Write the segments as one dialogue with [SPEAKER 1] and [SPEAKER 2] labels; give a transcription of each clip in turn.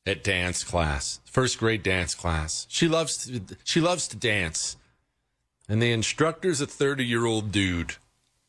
[SPEAKER 1] at dance class, first grade dance class. She loves to dance. And the instructor's a 30-year-old dude.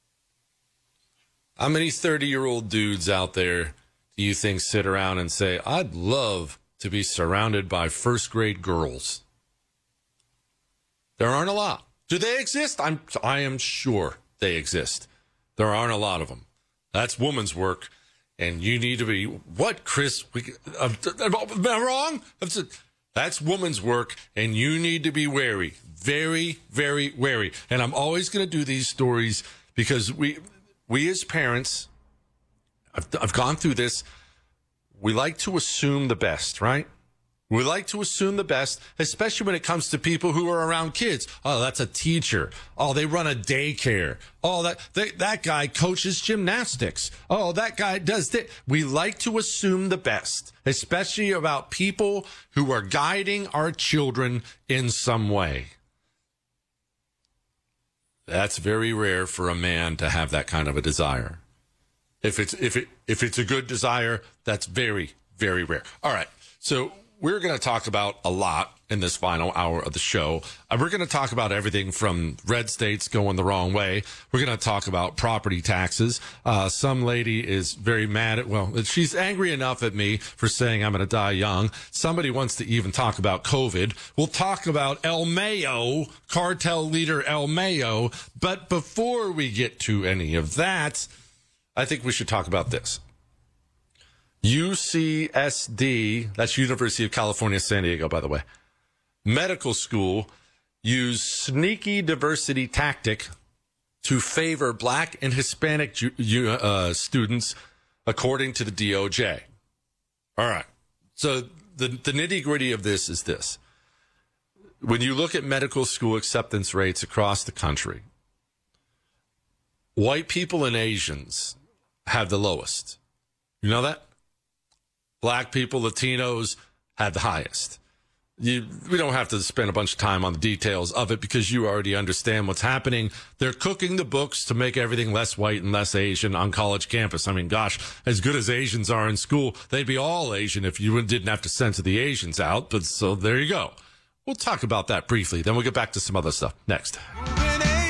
[SPEAKER 1] How many 30-year-old dudes out there do you think sit around and say, I'd love to be surrounded by first grade girls? There aren't a lot. Do they exist? I am sure they exist. There aren't a lot of them. That's woman's work. And you need to be, what, Chris? Am I wrong? That's woman's work, and you need to be wary. Very, very wary. And I'm always going to do these stories because we as parents, I've gone through this, we like to assume the best, right? We like to assume the best, especially when it comes to people who are around kids. Oh, that's a teacher. Oh, they run a daycare. Oh, that guy coaches gymnastics. Oh, that guy does that. We like to assume the best, especially about people who are guiding our children in some way. That's very rare for a man to have that kind of a desire. If it's a good desire, that's very, very rare. All right. So we're going to talk about a lot in this final hour of the show. We're going to talk about everything from red states going the wrong way. We're going to talk about property taxes. Some lady is very mad she's angry enough at me for saying I'm going to die young. Somebody wants to even talk about COVID. We'll talk about El Mayo, cartel leader El Mayo. But before we get to any of that, I think we should talk about this. UCSD, that's University of California, San Diego, by the way, medical school used sneaky diversity tactic to favor black and Hispanic students, according to the DOJ. All right. So the nitty-gritty of this is this. When you look at medical school acceptance rates across the country, white people and Asians have the lowest. You know that? Black people, Latinos had the highest. We don't have to spend a bunch of time on the details of it because you already understand what's happening. They're cooking the books to make everything less white and less Asian on college campus. I mean, gosh, as good as Asians are in school, they'd be all Asian if you didn't have to censor the Asians out. But so there you go. We'll talk about that briefly. Then we'll get back to some other stuff next.